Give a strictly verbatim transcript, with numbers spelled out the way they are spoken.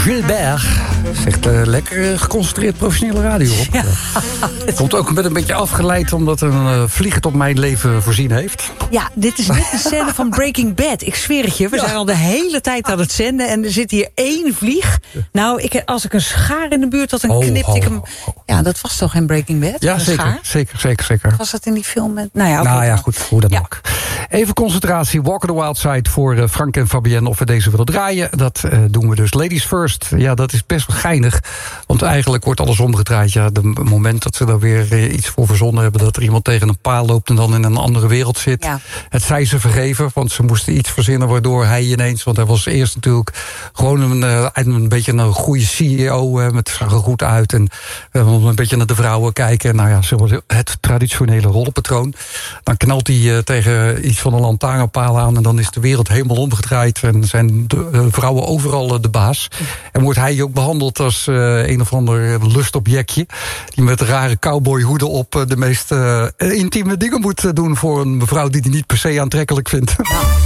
Gilbert. Zegt uh, lekker geconcentreerd professionele radio op. Ja. Komt ook met een beetje afgeleid omdat een uh, vlieg het op mijn leven voorzien heeft. Ja, dit is net een scène van Breaking Bad. Ik zweer het je, we ja. zijn al de hele tijd aan het zenden en er zit hier één vlieg. Nou, ik, als ik een schaar in de buurt had, dan oh, knipte oh, ik hem. Oh, oh. Ja, dat was toch in Breaking Bad? Ja, zeker, schaar? zeker, zeker, zeker. Was dat in die film met... Nou ja, okay, nou ja goed, hoe dan ja. ook. Even concentratie, Walk on the Wild Side voor uh, Frank en Fabienne of we deze willen draaien. Dat uh, doen we dus. Ladies first, ja, dat is best wel geinig. Want eigenlijk wordt alles omgedraaid. Ja, het moment dat ze daar weer uh, iets voor verzonnen hebben, dat er iemand tegen een paal loopt en dan in een andere wereld zit. Ja. Het zij ze vergeven, want ze moesten iets verzinnen waardoor hij ineens, want hij was eerst natuurlijk gewoon een, uh, een beetje een goede C E O, uh, met zag er goed uit en uh, een beetje naar de vrouwen kijken. Nou ja, het traditionele rollenpatroon. Dan knalt hij uh, tegen iets van een lantaarnpaal aan en dan is de wereld helemaal omgedraaid en zijn de, uh, vrouwen overal uh, de baas. En wordt hij ook behandeld als uh, een of ander lustobjectje die met rare cowboyhoeden op uh, de meest uh, intieme dingen moet uh, doen voor een mevrouw die hij niet per se aantrekkelijk vindt. Ja.